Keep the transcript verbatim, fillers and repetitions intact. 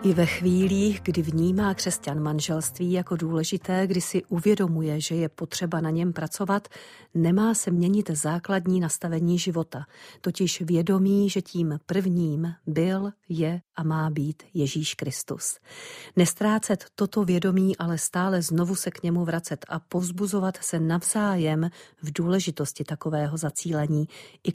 I ve chvílích, kdy vnímá křesťan manželství jako důležité, kdy si uvědomuje, že je potřeba na něm pracovat, nemá se měnit základní nastavení života, totiž vědomí, že tím prvním byl, je a má být Ježíš Kristus. Nestrácet toto vědomí, ale stále znovu se k němu vracet a povzbuzovat se navzájem v důležitosti takového zacílení, i